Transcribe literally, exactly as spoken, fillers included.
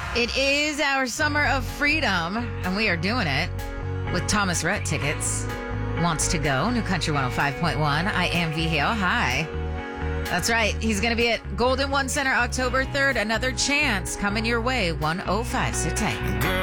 It is our summer of freedom, and we are doing it with Thomas Rhett tickets. Wants to go, New Country one oh five point one. I am V Hale. Hi. That's right. He's going to be at Golden One Center October third. Another chance coming your way. one oh five. Sit tight.